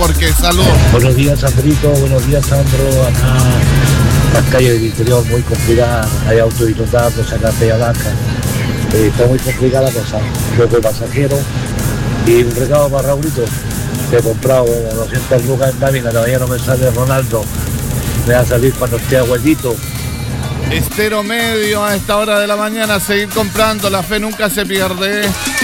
porque salud. Buenos días, Sandrito. Buenos días, Sandro. Acá las calles del interior muy complicadas. Hay autos inundados acá en Peña Blanca. Está muy complicada la cosa. Yo soy pasajero. Y un recado para Raulito. He comprado 200 lucas en lámina. Todavía no me sale Ronaldo. Me va a salir cuando esté abuelito. Estero Medio a esta hora de la mañana. Seguir comprando. La fe nunca se pierde.